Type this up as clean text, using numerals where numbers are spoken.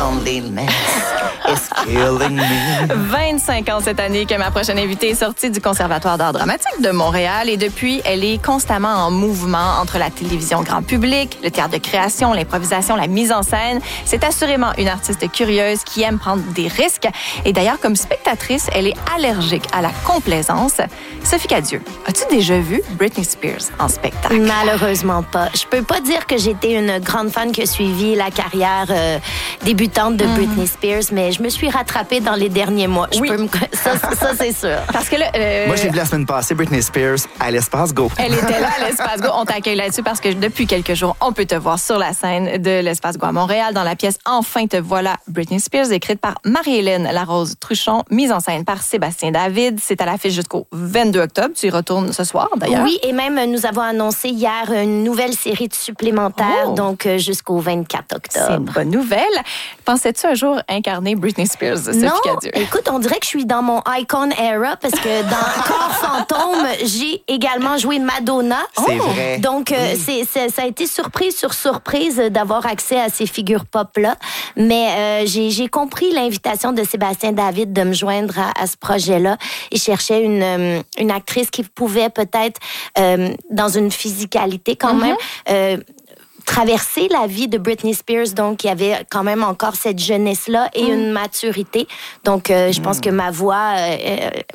loneliness is killing me. 25 ans cette année que ma prochaine invitée est sortie du Conservatoire d'art dramatique de Montréal et depuis, elle est constamment en mouvement entre la télévision grand public, le théâtre de création, l'improvisation, la mise en scène. C'est assurément une artiste curieuse qui aime prendre des risques. Et d'ailleurs, comme spectatrice, elle est allergique à la complaisance. Sophie Cadieux, as-tu déjà vu Britney Spears en spectacle? Malheureusement pas. Je peux pas dire que j'étais une grande fan qui a suivi la carrière débutante de Britney Spears, mais je me suis rattrapée dans les derniers mois. Ça, c'est sûr. Parce que là, Moi, j'ai vu la semaine passée Britney Spears à l'Espace Go. elle était là à l'Espace Go. On t'accueille là-dessus parce que depuis quelques jours, on peut te voir sur la scène de l'Espace Go à Montréal dans la pièce Enfin te voilà, Britney Spears, écrite par Marie-Hélène Larose Truchon, mise en scène par Sébastien David. C'est à l'affiche jusqu'au 22 octobre. Tu y retournes ce soir, d'ailleurs. Oui, et même nous avons annoncé hier une nouvelle série de supplémentaires, donc jusqu'au 24 octobre. C'est une bonne nouvelle. Pensais-tu un jour incarner Britney Spears, Sophie Cadieux? Écoute, on dirait que je suis dans mon icon era parce que dans Corps fantôme, j'ai également joué Madonna. C'est vrai. Donc, ça a été surprise sur surprise d'avoir accès à ces figures pop-là. Mais j'ai compris l'invitation de Sébastien David de me joindre à ce projet-là. Il cherchait une actrice qui pouvait peut-être, dans une physicalité quand même, traverser la vie de Britney Spears. Donc, il y avait quand même encore cette jeunesse-là et une maturité. Donc, je pense que ma voix